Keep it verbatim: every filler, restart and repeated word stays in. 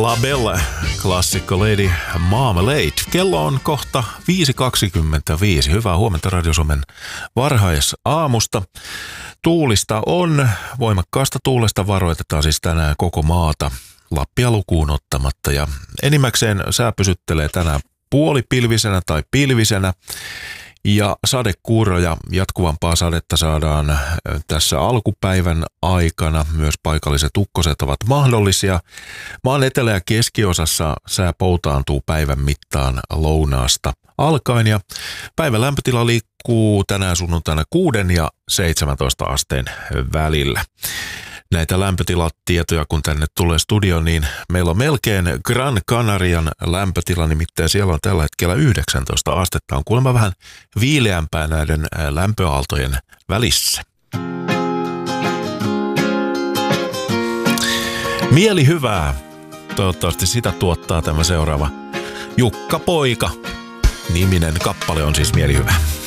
La Belle, klassikko Lady Marmalade. Kello on kohta viisi kaksikymmentäviisi. Hyvää huomenta Radio Suomen varhaisaamusta. Tuulista on, voimakkaasta tuulesta varoitetaan siis tänään koko maata, Lappia lukuun ottamatta. Ja enimmäkseen sää pysyttelee tänään puolipilvisenä tai pilvisenä. Ja sadekuuroja, jatkuvampaa sadetta saadaan tässä alkupäivän aikana. Myös paikalliset ukkoset ovat mahdollisia. Maan etelä- ja keskiosassa sää poutaantuu päivän mittaan lounaasta alkaen. Ja päivän lämpötila liikkuu tänään sunnuntaina kuuden ja seitsemäntoista asteen välillä. Näitä lämpötilatietoja, kun tänne tulee studioon, niin meillä on melkein Gran Canarian lämpötila, nimittäin siellä on tällä hetkellä yhdeksäntoista astetta. On kuulemma vähän viileämpää näiden lämpöaaltojen välissä. Mieli hyvää. Toivottavasti sitä tuottaa tämä seuraava Jukka Poika. Niminen kappale on siis Mieli hyvä.